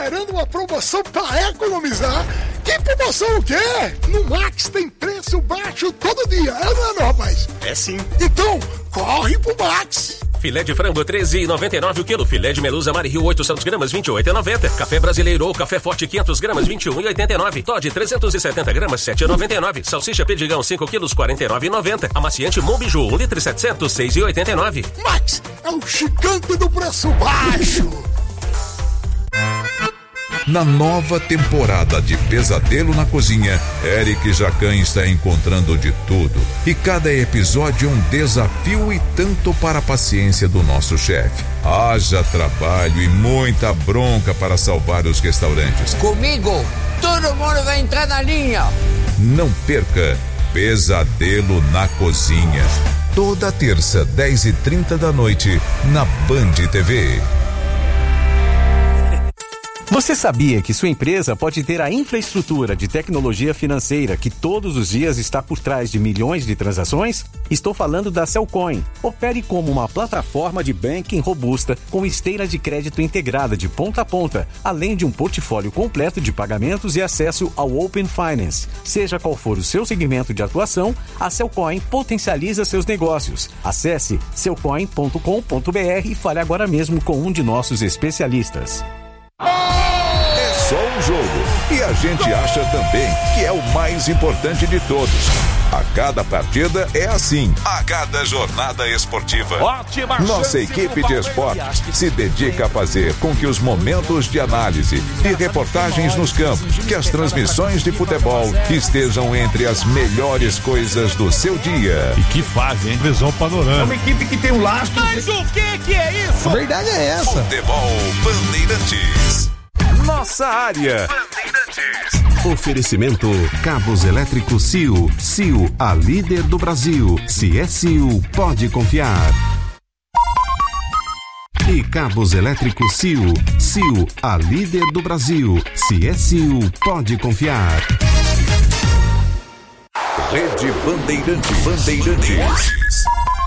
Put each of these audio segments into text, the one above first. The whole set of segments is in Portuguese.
esperando uma promoção para economizar? Que promoção o quê? No Max tem preço baixo todo dia, não é, rapaz? É sim. Então, corre pro Max. Filé de frango, R$13,99 o quilo. Filé de melusa Mari Rio, 800 gramas, R$28,90. Café brasileiro ou café forte, 500 gramas, R$21,89. Todd, 370 gramas, R$7,99. Salsicha Perdigão, 5 quilos, R$49,90. Amaciante Monbiju, 1 litro e 700, R$6,89. Max é o gigante do preço baixo. Na nova temporada de Pesadelo na Cozinha, Eric Jacan está encontrando de tudo. E cada episódio é um desafio e tanto para a paciência do nosso chefe. Haja trabalho e muita bronca para salvar os restaurantes. Comigo, todo mundo vai entrar na linha. Não perca Pesadelo na Cozinha. Toda terça, 10h30 da noite, na Band TV. Você sabia que sua empresa pode ter a infraestrutura de tecnologia financeira que todos os dias está por trás de milhões de transações? Estou falando da Cellcoin. Opere como uma plataforma de banking robusta com esteira de crédito integrada de ponta a ponta, além de um portfólio completo de pagamentos e acesso ao Open Finance. Seja qual for o seu segmento de atuação, a Cellcoin potencializa seus negócios. Acesse cellcoin.com.br e fale agora mesmo com um de nossos especialistas. É só um jogo e a gente acha também que é o mais importante de todos. A cada partida é assim, a cada jornada esportiva. Ótima Nossa equipe de esportes se dedica a fazer com que os momentos de análise e reportagens nos campos, que as transmissões de futebol estejam entre as melhores coisas do seu dia. E que fase, hein? Visão panorâmica. É uma equipe que tem um lastro. Mas o que é isso? A verdade é essa. Futebol Bandeirantes. Nossa área. Oferecimento Cabos Elétricos CIO. CIO, a líder do Brasil. Se é CIO, pode confiar. E Cabos Elétricos CIO. CIO, a líder do Brasil. Se é CIO, pode confiar. Rede Bandeirantes.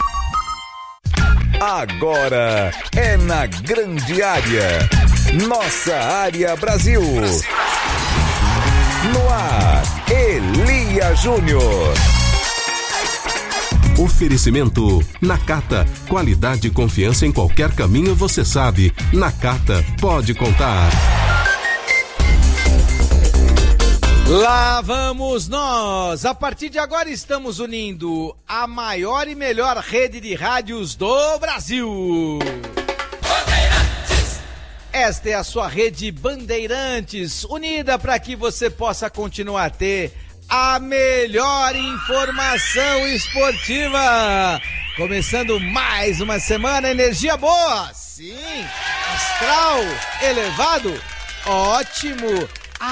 Agora é na grande área. Nossa área Brasil. No ar, Elia Júnior. Oferecimento Nakata. Qualidade e confiança em qualquer caminho, você sabe. Nakata, pode contar. Lá vamos nós! A partir de agora estamos unindo a maior e melhor rede de rádios do Brasil. Esta é a sua rede Bandeirantes, unida para que você possa continuar a ter a melhor informação esportiva. Começando mais uma semana, energia boa, sim, astral elevado, ótimo.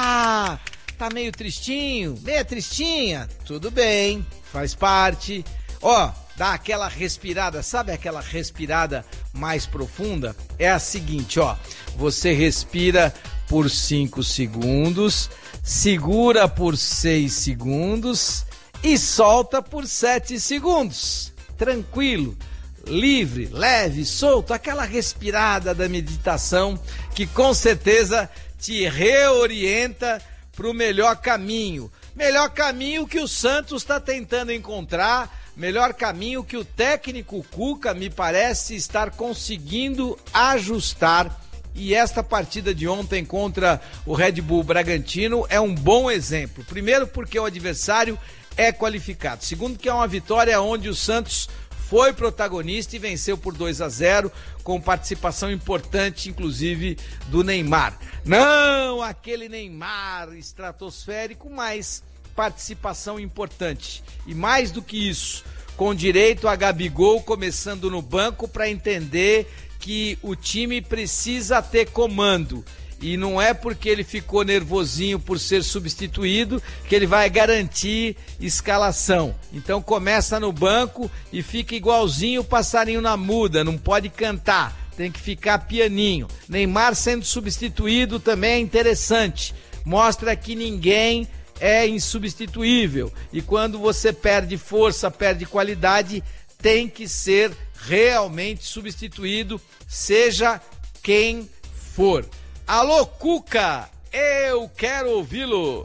Tá meio tristinho, meia tristinha, tudo bem, faz parte. Dá aquela respirada, sabe aquela respirada mais profunda? É a seguinte, você respira por 5 segundos, segura por 6 segundos e solta por 7 segundos. Tranquilo, livre, leve, solto, aquela respirada da meditação que com certeza te reorienta para o melhor caminho que o Santos está tentando encontrar, melhor caminho que o técnico Cuca me parece estar conseguindo ajustar. E esta partida de ontem contra o Red Bull Bragantino é um bom exemplo. Primeiro, porque o adversário é qualificado. Segundo, que é uma vitória onde o Santos foi protagonista e venceu por 2-0, com participação importante, inclusive, do Neymar. Não aquele Neymar estratosférico, mas participação importante. E mais do que isso, com direito a Gabigol começando no banco para entender que o time precisa ter comando. E não é porque ele ficou nervosinho por ser substituído que ele vai garantir escalação. Então começa no banco e fica igualzinho o passarinho na muda, não pode cantar, tem que ficar pianinho. Neymar sendo substituído também é interessante, mostra que ninguém é insubstituível. E quando você perde força, perde qualidade, tem que ser realmente substituído, seja quem for. Alô, Cuca, eu quero ouvi-lo.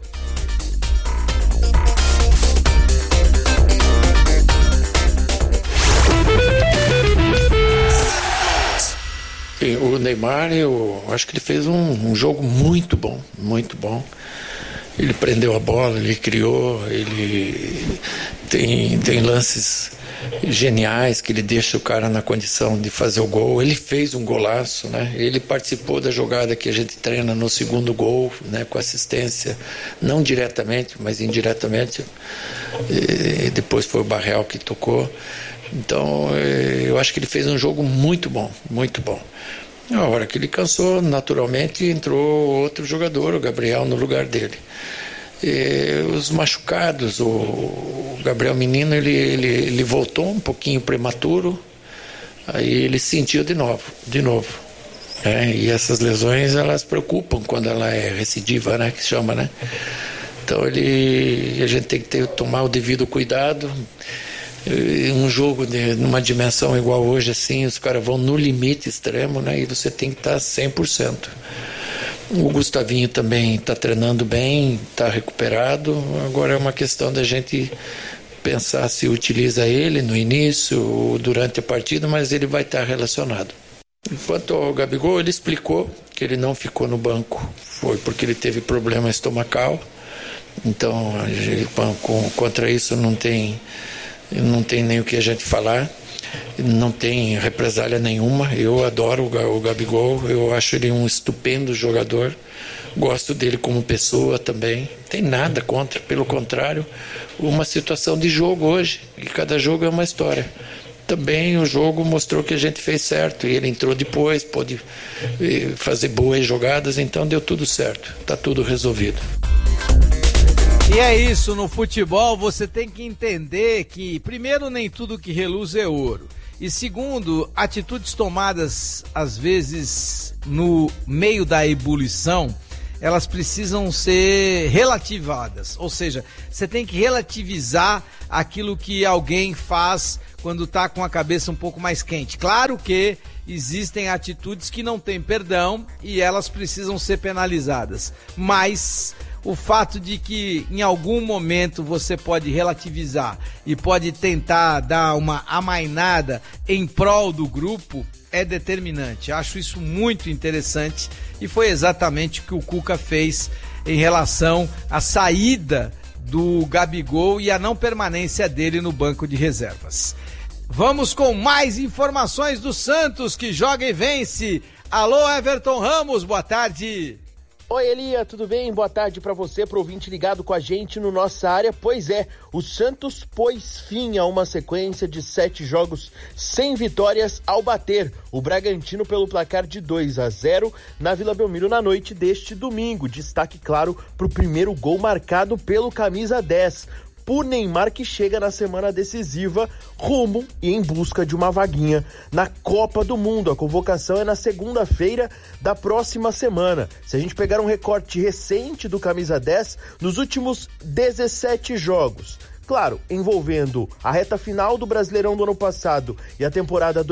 O Neymar, eu acho que ele fez um jogo muito bom, muito bom. Ele prendeu a bola, ele criou, ele tem lances geniais que ele deixa o cara na condição de fazer o gol. Ele fez um golaço, né? Ele participou da jogada que a gente treina no segundo gol, né? Com assistência, não diretamente, mas indiretamente. E depois foi o Barreal que tocou. Então, eu acho que ele fez um jogo muito bom, muito bom. Na hora que ele cansou, naturalmente entrou outro jogador, o Gabriel, no lugar dele. Os machucados, o Gabriel Menino, ele voltou um pouquinho prematuro, aí ele sentiu de novo. E essas lesões, elas preocupam quando ela é recidiva, né, que chama, né? Então a gente tem que tomar o devido cuidado. Um jogo numa dimensão igual hoje, assim, os caras vão no limite extremo, né? E você tem que estar 100%. O Gustavinho também está treinando bem, está recuperado. Agora é uma questão da gente pensar se utiliza ele no início ou durante a partida, mas ele vai estar relacionado. Quanto ao Gabigol, ele explicou que ele não ficou no banco. Foi porque ele teve problema estomacal. Então, contra isso não tem nem o que a gente falar, não tem represália nenhuma. Eu adoro o Gabigol, eu acho ele um estupendo jogador, gosto dele como pessoa também, não tem nada contra, pelo contrário, uma situação de jogo hoje, e cada jogo é uma história. Também o jogo mostrou que a gente fez certo, e ele entrou depois, pôde fazer boas jogadas, então deu tudo certo, está tudo resolvido. E é isso, no futebol você tem que entender que, primeiro, nem tudo que reluz é ouro. E segundo, atitudes tomadas, às vezes, no meio da ebulição, elas precisam ser relativadas. Ou seja, você tem que relativizar aquilo que alguém faz quando está com a cabeça um pouco mais quente. Claro que existem atitudes que não têm perdão e elas precisam ser penalizadas. Mas o fato de que em algum momento você pode relativizar e pode tentar dar uma amainada em prol do grupo é determinante. Acho isso muito interessante e foi exatamente o que o Cuca fez em relação à saída do Gabigol e a não permanência dele no banco de reservas. Vamos com mais informações do Santos, que joga e vence. Alô, Everton Ramos, boa tarde. Oi, Elia, tudo bem? Boa tarde para você, pro ouvinte ligado com a gente no Nossa Área. Pois é, o Santos pôs fim a uma sequência de 7 jogos sem vitórias ao bater o Bragantino pelo placar de 2-0 na Vila Belmiro na noite deste domingo. Destaque, claro, pro primeiro gol marcado pelo camisa 10. Por Neymar, que chega na semana decisiva rumo e em busca de uma vaguinha na Copa do Mundo. A convocação é na segunda-feira da próxima semana. Se a gente pegar um recorte recente do camisa 10, nos últimos 17 jogos, claro, envolvendo a reta final do Brasileirão do ano passado e a temporada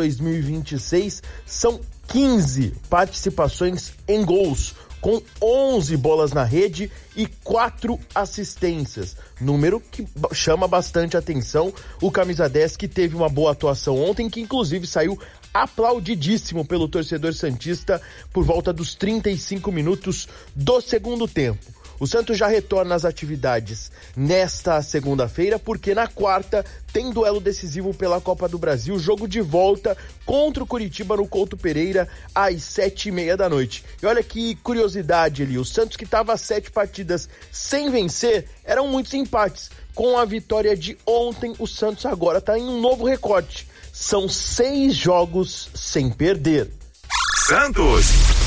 2026, são 15 participações em gols, com 11 bolas na rede e 4 assistências. Número que chama bastante atenção. O camisa 10 que teve uma boa atuação ontem, que inclusive saiu aplaudidíssimo pelo torcedor santista por volta dos 35 minutos do segundo tempo. O Santos já retorna às atividades nesta segunda-feira, porque na quarta tem duelo decisivo pela Copa do Brasil, jogo de volta contra o Curitiba no Couto Pereira, às 7h30 da noite. E olha que curiosidade ali, o Santos, que estava 7 partidas sem vencer, eram muitos empates. Com a vitória de ontem, o Santos agora está em um novo recorte. São 6 jogos sem perder. Santos!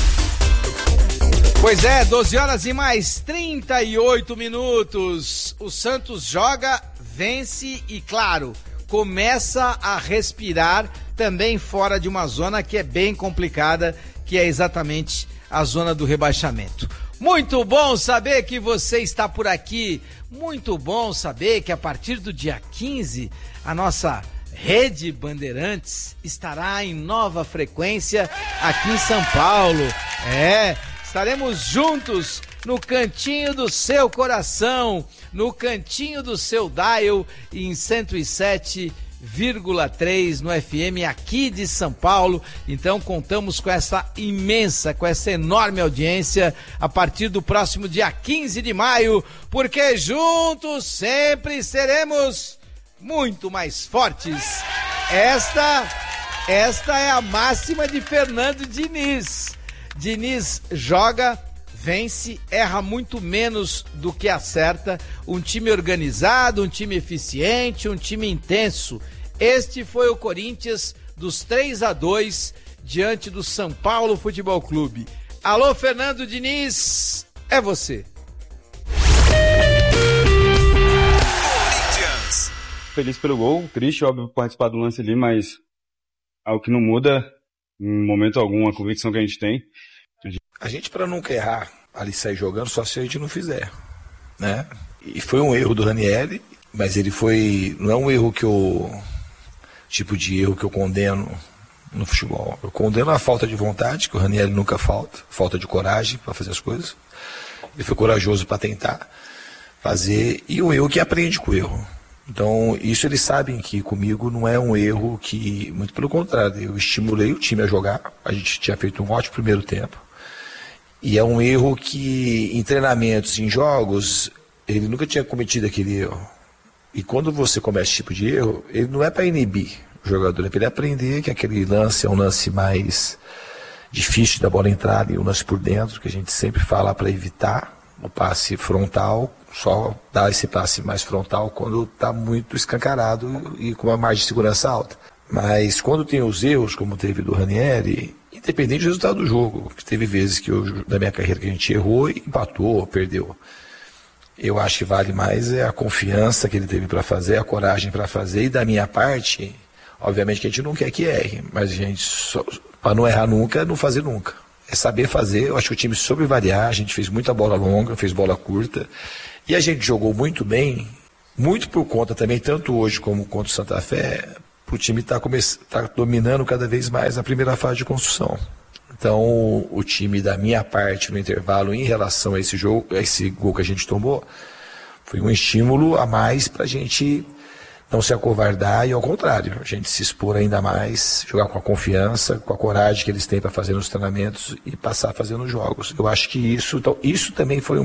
Pois é, 12 horas e mais 38 minutos. O Santos joga, vence e, claro, começa a respirar também fora de uma zona que é bem complicada, que é exatamente a zona do rebaixamento. Muito bom saber que você está por aqui. Muito bom saber que a partir do dia 15, a nossa Rede Bandeirantes estará em nova frequência aqui em São Paulo. Estaremos juntos no cantinho do seu coração, no cantinho do seu dial, em 107,3 no FM aqui de São Paulo. Então contamos com essa enorme audiência a partir do próximo dia 15 de maio, porque juntos sempre seremos muito mais fortes. Esta é a máxima de Fernando Diniz. Diniz joga, vence, erra muito menos do que acerta. Um time organizado, um time eficiente, um time intenso. Este foi o Corinthians dos 3-2 diante do São Paulo Futebol Clube. Alô, Fernando Diniz, é você. Feliz pelo gol, triste, óbvio, participar do lance ali, mas algo que não muda em momento algum a convicção que a gente tem. A gente, para nunca errar ali, sair jogando, só se a gente não fizer, né? E foi um erro do Ranieri, mas ele não é um erro tipo de erro que eu condeno no futebol. Eu condeno a falta de vontade, que o Ranieri nunca falta de coragem para fazer as coisas. Ele foi corajoso para tentar fazer, e um erro que aprende com o erro. Então, isso eles sabem que comigo não é um erro que, muito pelo contrário, eu estimulei o time a jogar, a gente tinha feito um ótimo primeiro tempo, e é um erro que em treinamentos, em jogos, ele nunca tinha cometido aquele erro. E quando você comete esse tipo de erro, ele não é para inibir o jogador, é para ele aprender que aquele lance é um lance mais difícil da bola entrar, e um lance por dentro, que a gente sempre fala para evitar o passe frontal, só dar esse passe mais frontal quando está muito escancarado e com uma margem de segurança alta. Mas quando tem os erros, como teve do Ranieri, independente do resultado do jogo, que teve vezes da minha carreira que a gente errou e empatou, perdeu. Eu acho que vale mais a confiança que ele teve para fazer, a coragem para fazer, e da minha parte, obviamente que a gente não quer que erre, mas a gente, para não errar nunca, não fazer nunca. É saber fazer. Eu acho que o time soube variar, a gente fez muita bola longa, fez bola curta, e a gente jogou muito bem, muito por conta também, tanto hoje como contra o Santa Fé, o time tá dominando cada vez mais a primeira fase de construção. Então, o time da minha parte no intervalo em relação a esse jogo, a esse gol que a gente tomou, foi um estímulo a mais para a gente não se acovardar e, ao contrário, a gente se expor ainda mais, jogar com a confiança, com a coragem que eles têm para fazer nos treinamentos e passar a fazer nos jogos. Eu acho que isso também foi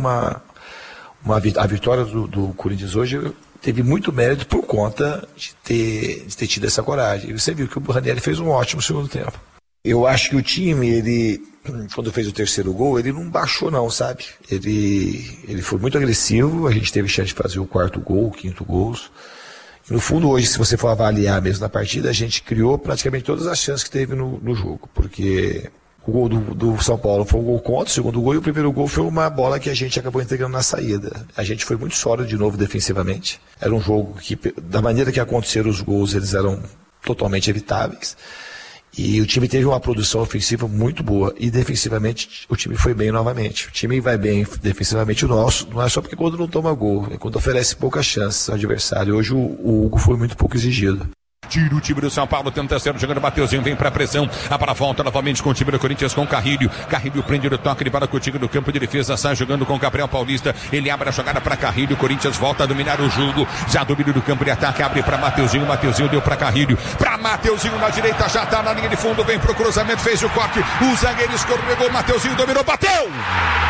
a vitória do Corinthians hoje teve muito mérito por conta de ter tido essa coragem. E você viu que o Ranieri fez um ótimo segundo tempo. Eu acho que o time, quando fez o terceiro gol, ele não baixou não, sabe? Ele foi muito agressivo, a gente teve chance de fazer o quarto gol, o quinto gol. E no fundo hoje, se você for avaliar mesmo na partida, a gente criou praticamente todas as chances que teve no jogo, porque o gol do São Paulo foi um gol contra, o segundo gol, e o primeiro gol foi uma bola que a gente acabou entregando na saída. A gente foi muito sólido de novo defensivamente. Era um jogo que, da maneira que aconteceram os gols, eles eram totalmente evitáveis. E o time teve uma produção ofensiva muito boa. E defensivamente o time foi bem novamente. O time vai bem defensivamente, o nosso. Não é só porque quando não toma gol, é quando oferece poucas chances ao adversário. Hoje o Hugo foi muito pouco exigido. Tira o time do São Paulo, tenta terceiro, jogando Mateuzinho, vem pra pressão, a para volta novamente com o time do Corinthians, com Carrilho prende o toque, ele para com o time do campo de defesa, sai jogando com o Gabriel Paulista, ele abre a jogada para Carrilho, Corinthians volta a dominar o jogo, já domínio do campo de ataque, abre para Mateuzinho deu para Carrilho, para Mateuzinho na direita, já tá na linha de fundo, vem pro cruzamento, fez o corte, o zagueiro escorregou, Mateuzinho dominou, bateu!